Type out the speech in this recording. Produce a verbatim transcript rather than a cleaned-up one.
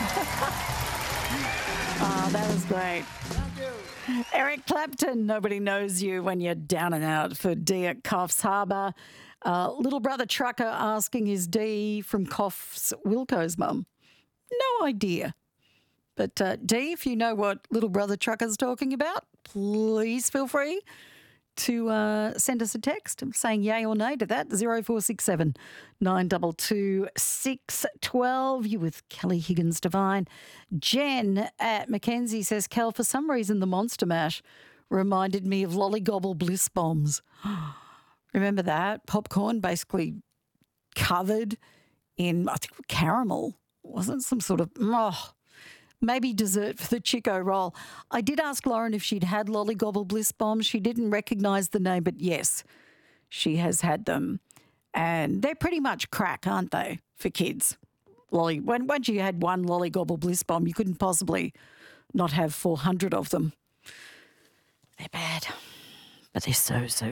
Oh, that was great. Eric Clapton, nobody knows you when you're down and out for D at Coffs Harbour. Uh, little brother trucker asking his D from Coffs Wilco's mum. No idea. But uh, D, if you know what little brother trucker's talking about, please feel free to uh, send us a text saying yay or nay to that. zero four six seven nine two two six one two. You with Kelly Higgins Devine. Jen at Mackenzie says, Kel, for some reason the Monster Mash reminded me of Lollygobble Bliss Bombs. Remember that? Popcorn basically covered in, I think, caramel. Wasn't some sort of, oh, maybe dessert for the Chico roll. I did ask Lauren if she'd had Lollygobble Bliss Bombs. She didn't recognise the name, but yes, she has had them. And they're pretty much crack, aren't they, for kids? Lolly, when, once you had one Lollygobble Bliss Bomb, you couldn't possibly not have four hundred of them. They're bad, but they're so, so